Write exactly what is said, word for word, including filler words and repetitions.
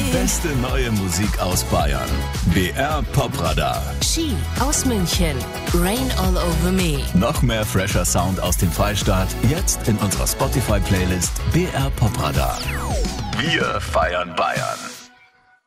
beste neue Musik aus Bayern. B R Popradar. Ski aus München. Rain All Over Me. Noch mehr fresher Sound aus dem Freistaat. Jetzt in unserer Spotify-Playlist B R Popradar. Wir feiern Bayern.